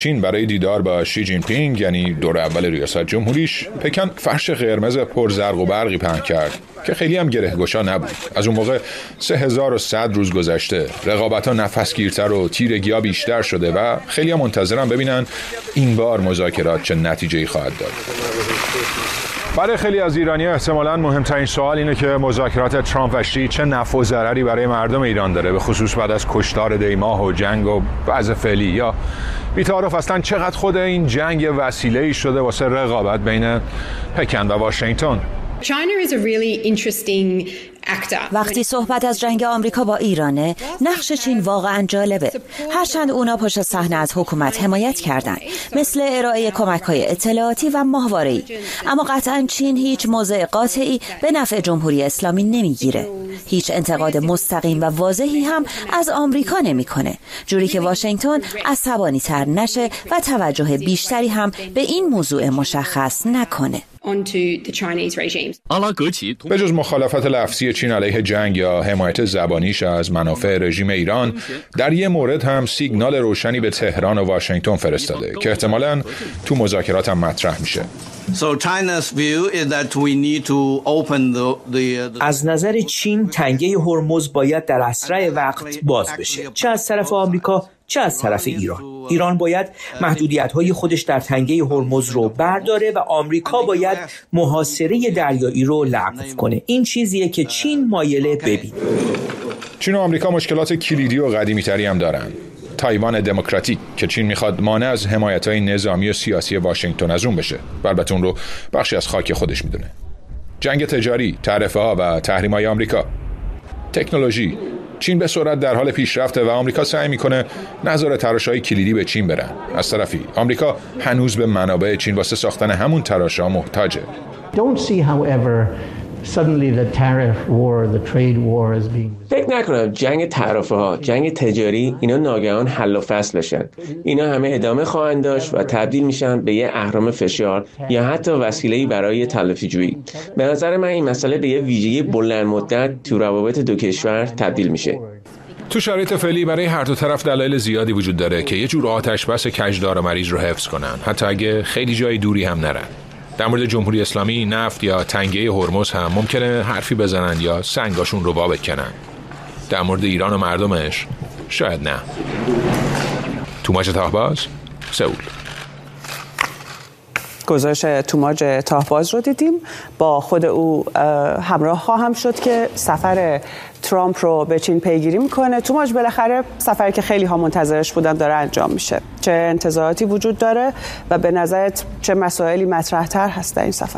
چین برای دیدار با شی جین پینگ یعنی دور اول ریاست جمهوریش پکن فرش قرمز پر زرق و برقی پهن کرد که خیلی هم گرهگشا نبود. از اون موقع 3100 روز گذشته، رقابت‌ها نفسگیرتر و تیرگی‌ها بیشتر شده و خیلی هم منتظرن ببینن این بار مذاکرات چه نتیجه‌ای خواهد داد. برای خیلی از ایرانی‌ها احتمالاً مهمترین سوال اینه که مذاکرات ترامپ و شی چه نفع و ضرری برای مردم ایران داره، به خصوص بعد از کشتار دیماه و جنگ و وضع فعلی. یا بی‌تعارف اصلاً چقدر خود این جنگ وسیله‌ای شده واسه رقابت بین پکن و واشنگتن. وقتی صحبت از جنگ آمریکا با ایرانه، نقش چین واقعا جالبه. هرچند اونا پشت صحنه از حکومت حمایت کردن، مثل ارائه کمک‌های اطلاعاتی و ماهواره‌ای، اما قطعا چین هیچ موضع قاطعی به نفع جمهوری اسلامی نمیگیره. هیچ انتقاد مستقیم و واضحی هم از آمریکا نمیکنه، جوری که واشنگتن عصبانی‌تر نشه و توجه بیشتری هم به این موضوع مشخص نکنه. به جز مخالفت لفظی چین علیه جنگ یا حمایت زبانیش از منافع رژیم ایران، در یه مورد هم سیگنال روشنی به تهران و واشنگتن فرستاده که احتمالاً تو مذاکرات هم مطرح میشه. از نظر چین تنگه هرمز باید در اسرع وقت باز بشه، چه از طرف آمریکا چه از طرف ایران. ایران باید محدودیت‌های خودش در تنگه هرمز رو برداره و آمریکا باید محاصره دریایی رو لغو کنه. این چیزیه که چین مایله ببینه. چین و آمریکا مشکلات کلیدی و قدیمی‌تری هم دارن. تایوان دموکراتیک که چین میخواد مانع از حمایت‌های نظامی و سیاسی واشنگتن از اون بشه و البته اون رو بخشی از خاک خودش میدونه. جنگ تجاری، تعرفه‌ها و تحریم‌های آمریکا. تکنولوژی، چین به سرعت در حال پیشرفته و آمریکا سعی میکنه نظر تراش‌های کلیدی به چین برن. از طرفی آمریکا هنوز به منابع چین واسه ساختن همون تراش‌ها محتاجه. فکر نکنم جنگ تعرفه‌ها، جنگ تجاری اینا ناگهان حل و فصل بشن. اینا همه ادامه خواهند داشت و تبدیل میشن به یه اهرم فشار یا حتی وسیله‌ای برای تلافی جویی. به نظر من این مسئله به یه ویژگی بلند مدت تو روابط دو کشور تبدیل میشه. تو شرایط فعلی برای هر دو طرف دلایل زیادی وجود داره که یه جور آتش بس کجدار مریض رو حفظ کنن، حتی اگه خیلی جای دوری هم نرن. در مورد جمهوری اسلامی، نفت یا تنگه هرمز هم ممکنه حرفی بزنن یا سنگاشون رو وا بکنن. در مورد ایران و مردمش شاید نه. توماج تاهباز، سئول. گزارش توماج تاهباز رو دیدیم. با خود او همراه خواهم شد که سفر ترامپ رو به چین پیگیری میکنه. توماج، بالاخره سفری که خیلی ها منتظرش بودن داره انجام میشه. چه انتظاراتی وجود داره و به نظرت چه مسائلی مطرح‌تر هست در این سفر؟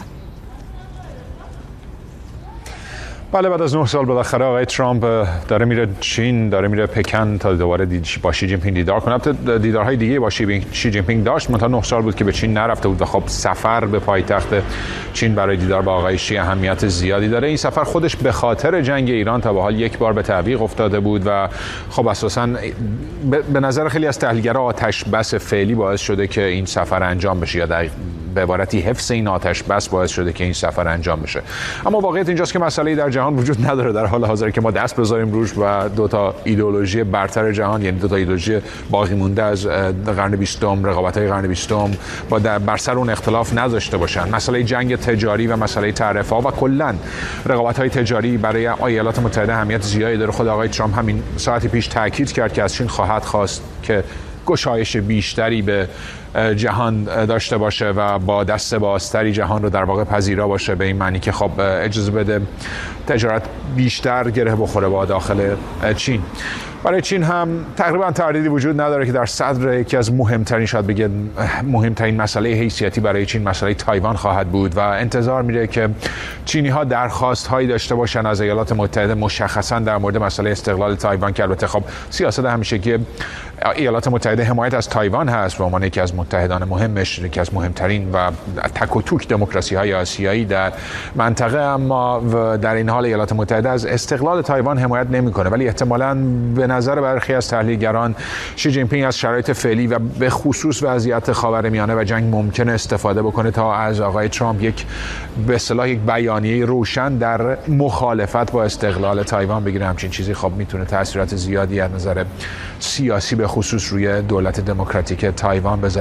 بله، بعد از 9 سال بالاخره آقای ترامپ داره میره چین، داره میره پکن تا دوباره با شی جین پینگ دیدار کنه. البته دیدارهای دیگه با شی جین پینگ داشت، منتها 9 سال بود که به چین نرفته بود و خب سفر به پایتخت چین برای دیدار با آقای شی اهمیت زیادی داره. این سفر خودش به خاطر جنگ ایران تا به حال یک بار به تعویق افتاده بود و خب اساساً به نظر خیلی از تحلیلگرا آتش بس فعلی باعث شده که این سفر انجام بشه، یا به عبارتی حفظ این آتش بس باعث شده که این سفر انجام بشه. اما واقعیت اینجاست که مسئله‌ای در جهان وجود نداره در حال حاضر که ما دست بذاریم روش و دو تا ایدئولوژی برتر جهان، یعنی دو تا ایدئولوژی باقی مونده از قرن 20، رقابت‌های قرن 20 با بر سر اون اختلاف نداشته باشن. مسئله جنگ تجاری و مسئله تعرفه‌ها و کلاً رقابت‌های تجاری برای ایالات متحده اهمیت زیادی داره. خود آقای ترامپ همین ساعتی پیش تاکید کرد که از چین خواهد خواست که گشایش بیشتری به جهان داشته باشه و با دست بازتری جهان رو در واقع پذیرا باشه، به این معنی که خب اجازه بده تجارت بیشتر گره بخوره با داخل چین. برای چین هم تقریبا تردیدی وجود نداره که در صدر یکی از مهمترین، شاید بگه مهمترین مسئله حیثیتی برای چین مسئله تایوان خواهد بود و انتظار میره که چینی ها درخواست هایی داشته باشن از ایالات متحده مشخصا در مورد مسئله استقلال تایوان، که البته خب سیاست همیشگی ایالات متحده حمایت از تایوان هست به عنوان یکی از متحدان مهمش، یکی از مهمترین و تک و توک دموکراسی های آسیایی در منطقه. اما در این حال ایالات متحده از استقلال تایوان حمایت نمیکنه، ولی احتمالاً به نظر برخی از تحلیلگران شی جین پینگ از شرایط فعلی و به خصوص وضعیت خاورمیانه و جنگ ممکنه استفاده بکنه تا از آقای ترامپ به اصطلاح یک بیانیه روشن در مخالفت با استقلال تایوان بگیره. همچین چیزی خب میتونه تاثیرات زیادی از نظر سیاسی به خصوص روی دولت دموکراتیک تایوان بذاره.